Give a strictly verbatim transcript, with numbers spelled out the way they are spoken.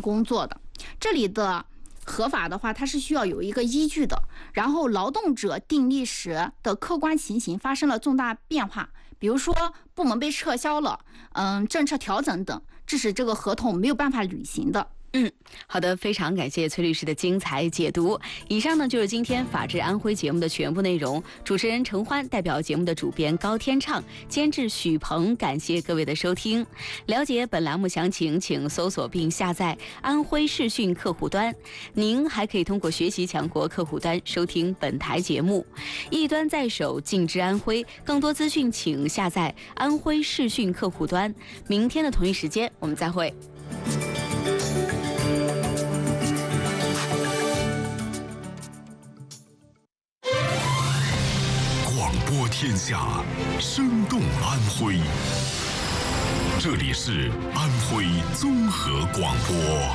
工作的。这里的合法的话，它是需要有一个依据的。然后劳动者订立时的客观情形发生了重大变化，比如说部门被撤销了，嗯，政策调整等，致使这个合同没有办法履行的。 嗯，好的，非常感谢崔律师的精彩解读。以上呢就是今天法治安徽节目的全部内容。主持人陈欢代表节目的主编高天畅、监制许鹏，感谢各位的收听。了解本栏目详情，请搜索并下载安徽视讯客户端。您还可以通过学习强国客户端收听本台节目。一端在手，尽知安徽。更多资讯请下载安徽视讯客户端。明天的同一时间，我们再会。 广播天下，生动安徽。这里是安徽综合广播。